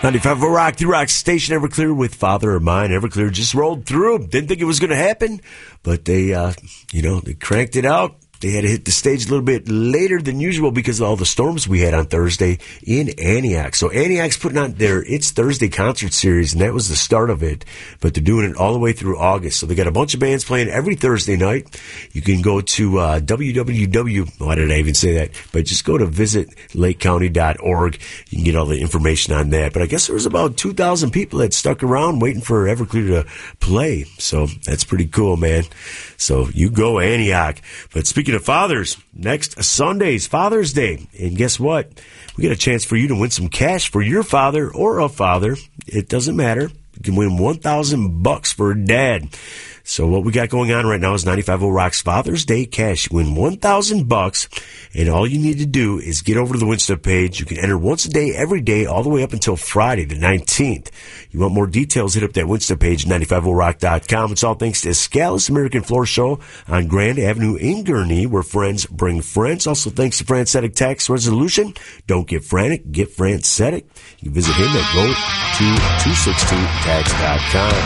95 Rock, the Rock Station, Everclear with Father of Mine. Everclear just rolled through. Didn't think it was going to happen, but they cranked it out. They had to hit the stage a little bit later than usual because of all the storms we had on Thursday in Antioch. So Antioch's putting on their It's Thursday concert series, and that was the start of it. But they're doing it all the way through August. So they got a bunch of bands playing every Thursday night. You can go to why did I even say that? But just go to visitlakecounty.org. You can get all the information on that. But I guess there was about 2,000 people that stuck around waiting for Everclear to play. So that's pretty cool, man. So you go Antioch. But speaking of fathers, next Sunday's Father's Day. And guess what? We got a chance for you to win some cash for your father or a father. It doesn't matter. You can win $1,000 for a dad. So what we got going on right now is 95 Rock's Father's Day Cash. You win $1,000, and all you need to do is get over to the Winstup page. You can enter once a day, every day, all the way up until Friday, the 19th. You want more details, hit up that Winstup page, 95rock.com. It's all thanks to Escalus American Floor Show on Grand Avenue in Gurnee, where friends bring friends. Also thanks to Francetic Tax Resolution. Don't get frantic, get Francetic. You can visit him at road216tax.com.